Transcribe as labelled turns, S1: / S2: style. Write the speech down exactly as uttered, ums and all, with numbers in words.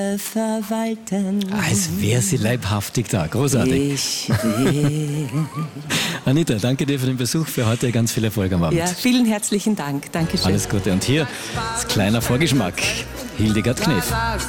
S1: verwalten.
S2: Als wäre sie leibhaftig da. Großartig.
S1: Ich will.
S2: Anita, danke dir für den Besuch, für heute ganz viel Erfolg am Abend.
S1: Ja, vielen herzlichen Dank. Dankeschön.
S2: Alles Gute. Und hier ist kleiner Vorgeschmack. Hildegard Knef.